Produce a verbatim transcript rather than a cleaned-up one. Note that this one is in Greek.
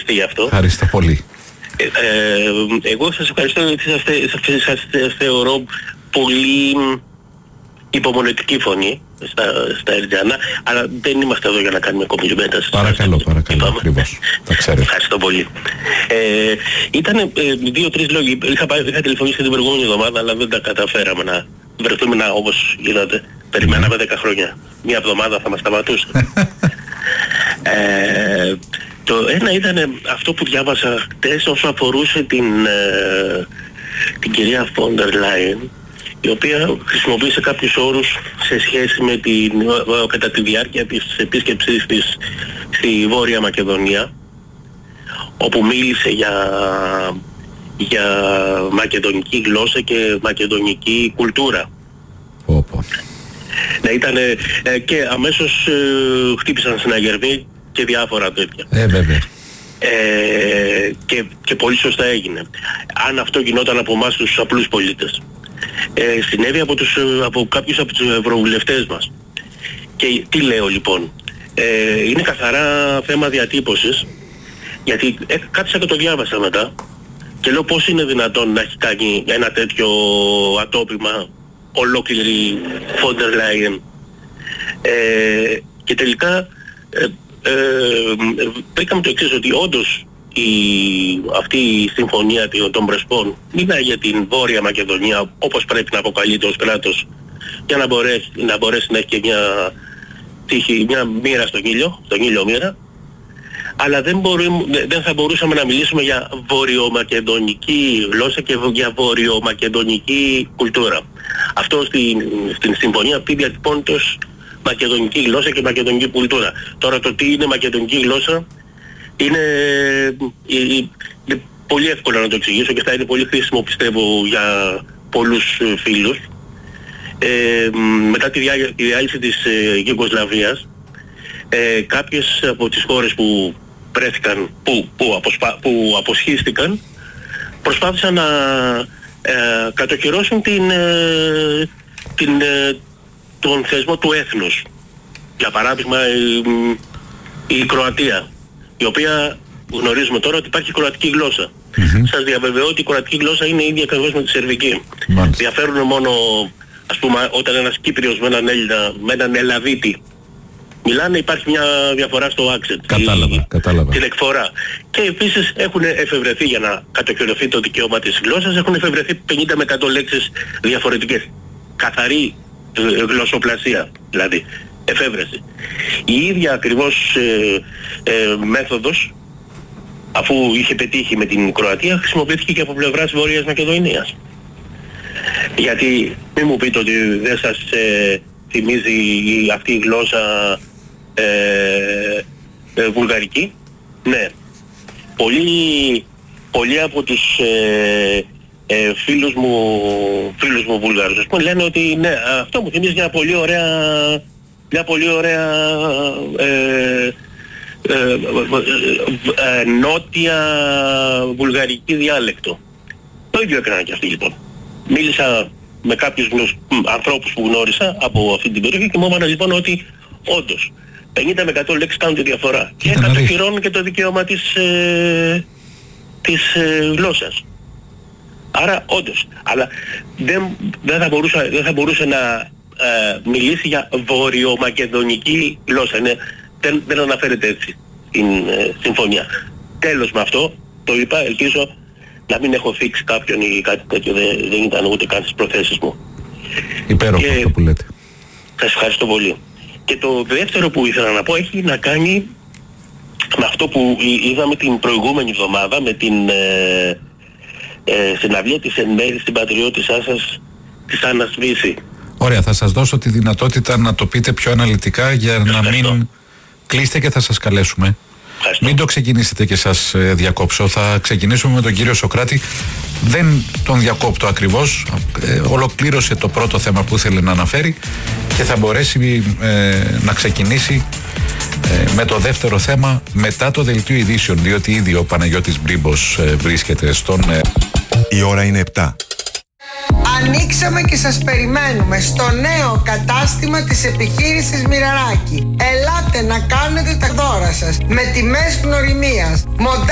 ευχαριστεί γι' αυτό. Ευχαριστώ πολύ. Ε, ε, εγώ σας ευχαριστώ γιατί σας, σας, σας, σας θεωρώ πολύ υπομονετική φωνή στα, στα Ερτζιανά, αλλά δεν είμαστε εδώ για να κάνουμε κομπλιμέντα. Παρακαλώ, παρακαλώ, ακριβώς. Τα ξέρετε. Ευχαριστώ πολύ. Ε, ήταν ε, δύο-τρεις λόγοι. Είχα, είχα τηλεφωνήσει την προηγούμενη εβδομάδα, αλλά δεν τα καταφέραμε να βρεθούμε να, όπως είδατε. Περιμέναμε δέκα χρόνια. Μία εβδομάδα θα μας σταματούσε. ε, το ένα ήταν αυτό που διάβασα χτες όσο αφορούσε την, ε, την κυρία Φόντερ Λάιεν, η οποία χρησιμοποίησε κάποιους όρους σε σχέση με την, κατά τη διάρκεια της επίσκεψης της στη Βόρεια Μακεδονία, όπου μίλησε για, για μακεδονική γλώσσα και μακεδονική κουλτούρα. Όπο. Ναι, ήταν ε, και αμέσως ε, χτύπησαν συναγερμοί και διάφορα τέτοια. Ε, βέβαια. Ε, και, και πολύ σωστά έγινε. Αν αυτό γινόταν από εμάς τους απλούς πολίτες. Ε, συνέβη από, τους, από κάποιους από τους ευρωβουλευτές μας. Και τι λέω λοιπόν, ε, είναι καθαρά θέμα διατύπωσης, γιατί ε, κάθισα και το διάβασα μετά και λέω πώς είναι δυνατόν να έχει κάνει ένα τέτοιο ατόπιμα ολόκληρη Φόντερ Λάιεν. Ε, και τελικά ε, ε, βρήκαμε το εξής, ότι όντως η, αυτή η συμφωνία των Πρεσπών μιλάει για την Βόρεια Μακεδονία όπως πρέπει να αποκαλείται ως κράτος, για να μπορέσει να, μπορέσει να έχει και μια, τύχη, μια μοίρα στον ήλιο, στον ήλιο μοίρα, αλλά δεν, μπορούμε, δεν θα μπορούσαμε να μιλήσουμε για βορειομακεδονική γλώσσα και για βορειομακεδονική κουλτούρα. Αυτό στην, στην συμφωνία πει διατυπώνεται ως μακεδονική γλώσσα και μακεδονική κουλτούρα. Τώρα το τι είναι μακεδονική γλώσσα είναι, είναι πολύ εύκολο να το εξηγήσω και θα είναι πολύ χρήσιμο, πιστεύω, για πολλούς φίλους. Ε, μετά τη, διά, τη διάλυση της ε, Γιουγκοσλαβίας, ε, κάποιες από τις χώρες που βρέθηκαν, που, που, αποσπα, που αποσχίστηκαν, προσπάθησαν να ε, κατοχυρώσουν την, ε, την, ε, τον θεσμό του έθνους. Για παράδειγμα η, η Κροατία, η οποία γνωρίζουμε τώρα ότι υπάρχει κροατική γλώσσα. Mm-hmm. Σας διαβεβαιώ ότι η κροατική γλώσσα είναι ίδια ακριβώς με τη σερβική. Mm-hmm. Διαφέρουν μόνο, ας πούμε, όταν ένας Κύπριος με έναν Έλληνα, με έναν Ελλαδίτη μιλάνε, υπάρχει μια διαφορά στο accent. Κατάλαβα, η, κατάλαβα. Την εκφορά. Και επίσης έχουν εφευρεθεί, για να κατοχυρωθεί το δικαίωμα της γλώσσας, έχουν εφευρεθεί πενήντα με εκατό λέξεις διαφορετικές. Καθαρή γλωσσοπλασία, δηλαδή εφεύρεση. Η ίδια ακριβώς ε, ε, μέθοδος, αφού είχε πετύχει με την Κροατία, χρησιμοποιήθηκε και από πλευράς Βόρειας Μακεδονίας. Γιατί μην μου πείτε ότι δεν σας ε, θυμίζει αυτή η γλώσσα ε, ε, βουλγαρική. Ναι. Πολλοί, πολλοί από τους ε, ε, φίλους μου, φίλους μου Βουλγάρους, ας πούμε, λένε ότι ναι, αυτό μου θυμίζει μια πολύ ωραία, μια πολύ ωραία ε, ε, ε, ε, νότια βουλγαρική διάλεκτο. Το ίδιο έκαναν και αυτοί λοιπόν. Μίλησα με κάποιους γνωσ... ανθρώπους που γνώρισα από αυτή την περιοχή και μου είπαν λοιπόν ότι όντως πενήντα με εκατό λέξεις κάνουν τη διαφορά. Και κατοχυρώνουν και το δικαίωμα της, ε, της ε, γλώσσας. Άρα όντως. Αλλά δεν, δεν, θα, μπορούσα, δεν θα μπορούσε να ε, μιλήσει για βορειομακεδονική γλώσσα. Είναι, δεν, δεν αναφέρεται έτσι στην ε, συμφωνία. Τέλος με αυτό, το είπα, ελπίζω να μην έχω θίξει κάποιον ή κάτι τέτοιο, δεν, δεν ήταν ούτε καν στις προθέσεις μου. Υπέροχο αυτό που λέτε. Σας ευχαριστώ πολύ. Και το δεύτερο που ήθελα να πω έχει να κάνει με αυτό που είδαμε την προηγούμενη εβδομάδα, με την ε, ε, συναυλία της εν μέρει στην πατριώτησά σας, της Άννας Βύση. Ωραία, θα σας δώσω τη δυνατότητα να το πείτε πιο αναλυτικά για να μην κλείστε και θα σας καλέσουμε. Ευχαριστώ. Μην το ξεκινήσετε και σας ε, διακόψω. Θα ξεκινήσουμε με τον κύριο Σωκράτη. Δεν τον διακόπτω ακριβώς. Ε, ολοκλήρωσε το πρώτο θέμα που ήθελε να αναφέρει και θα μπορέσει ε, να ξεκινήσει ε, με το δεύτερο θέμα μετά το δελτίο ειδήσεων, διότι ήδη ο Παναγιώτης Μπρίμπος ε, βρίσκεται στον... Ε... Η ώρα είναι επτά. Ανοίξαμε και σας περιμένουμε στο νέο κατάστημα της επιχείρησης Μοιραράκη. Ελάτε να κάνετε τα δώρα σας με τιμές γνωριμίας.